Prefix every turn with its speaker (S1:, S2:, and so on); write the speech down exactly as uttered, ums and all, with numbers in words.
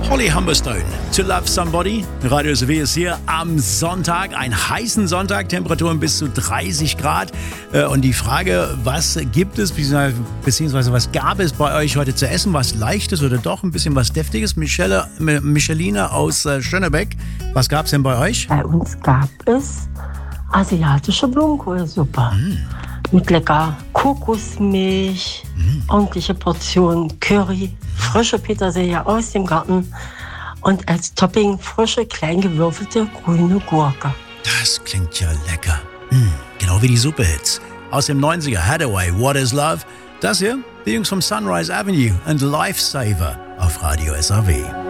S1: Holly Humberstone, To Love Somebody. Radio S W ist hier am Sonntag, einen heißen Sonntag, Temperaturen bis zu dreißig Grad. Und die Frage, was gibt es, beziehungsweise was gab es bei euch heute zu essen? Was Leichtes oder doch ein bisschen was Deftiges? Michelle, Micheline aus Schönebeck, was gab es denn bei euch?
S2: Bei uns gab es asiatische Blumenkohlsuppe. Mm. Mit lecker Kokosmilch, mm. ordentliche Portion Curry, frische Petersilie aus dem Garten und als Topping frische, klein gewürfelte grüne Gurke.
S1: Das klingt ja lecker. Mm. Genau wie die Superhits. Aus dem neunziger, Hathaway, What is Love? Das hier, die Jungs vom Sunrise Avenue und Lifesaver auf Radio S R W.